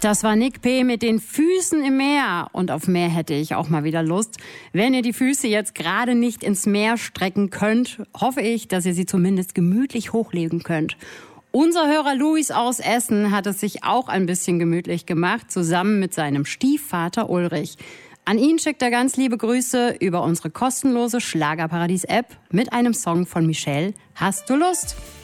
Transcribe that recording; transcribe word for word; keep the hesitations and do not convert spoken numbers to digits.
Das war Nick P. mit den Füßen im Meer. Und auf Meer hätte ich auch mal wieder Lust. Wenn ihr die Füße jetzt gerade nicht ins Meer strecken könnt, hoffe ich, dass ihr sie zumindest gemütlich hochlegen könnt. Unser Hörer Luis aus Essen hat es sich auch ein bisschen gemütlich gemacht, zusammen mit seinem Stiefvater Ulrich. An ihn schickt er ganz liebe Grüße über unsere kostenlose Schlagerparadies-App mit einem Song von Michelle. Hast du Lust?